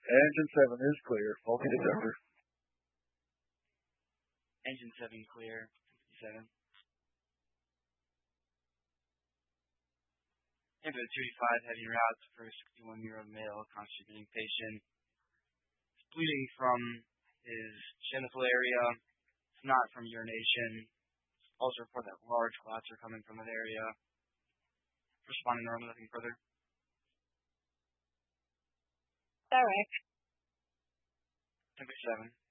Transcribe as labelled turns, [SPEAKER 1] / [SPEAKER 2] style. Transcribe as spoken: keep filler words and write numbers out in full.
[SPEAKER 1] Engine seven is clear. Faulty detector.
[SPEAKER 2] Engine seven clear. fifty-seven. Into the two five heading route for a sixty-one-year-old male constituting patient. He's bleeding from his genital area. It's not from urination. Also report that large clots are coming from that area. Responding normal, nothing further.
[SPEAKER 3] Derek.
[SPEAKER 2] ten fifty-seven.